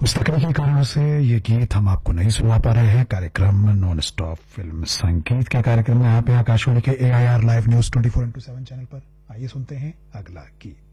कुछ तकनीकी कारणों से ये गीत हम आपको नहीं सुना पा रहे हैं। कार्यक्रम नॉन स्टॉप फिल्म संगीत के कार्यक्रम में आप आकाशवाणी के AIR live news 24x7 channel पर। आइए सुनते हैं अगला गीत।